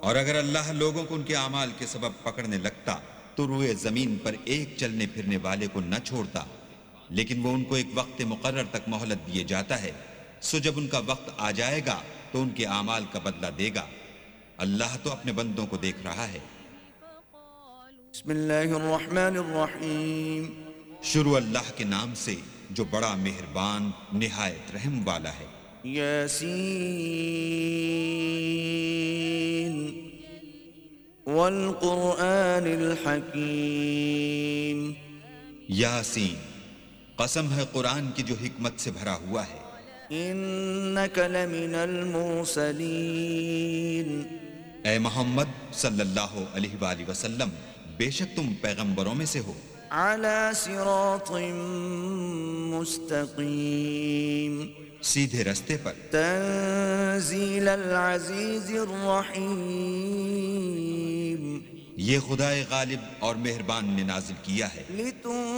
اور اگر اللہ لوگوں کو ان کے اعمال کے سبب پکڑنے لگتا تو روئے زمین پر ایک چلنے پھرنے والے کو نہ چھوڑتا، لیکن وہ ان کو ایک وقت مقرر تک مہلت دیے جاتا ہے، سو جب ان کا وقت آ جائے گا تو ان کے اعمال کا بدلہ دے گا۔ اللہ تو اپنے بندوں کو دیکھ رہا ہے۔ بسم اللہ الرحمن الرحیم۔ شروع اللہ کے نام سے جو بڑا مہربان نہایت رحم والا ہے۔ یاسین والقرآن الحکیم۔ یاسین، قسم ہے قرآن کی جو حکمت سے بھرا ہوا ہے۔ انک لمن المرسلین۔ اے محمد صلی اللہ علیہ وآلہ وسلم، بے شک تم پیغمبروں میں سے ہو۔ علی صراط مستقیم۔ سیدھے رستے پر۔ تنزیل العزیز الرحیم۔ یہ خدائے غالب اور مہربان نے نازل کیا ہے۔